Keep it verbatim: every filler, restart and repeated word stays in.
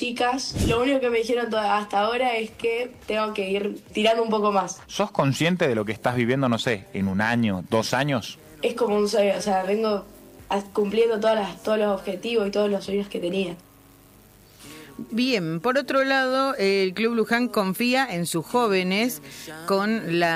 chicas. Lo único que me dijeron toda- hasta ahora es que tengo que ir tirando un poco más. ¿Sos consciente de lo que estás viviendo, no sé, en un año, dos años? Es como un sueño, o sea, vengo a- cumpliendo todas las, todos los objetivos y todos los sueños que tenía. Bien, por otro lado, el Club Luján confía en sus jóvenes con la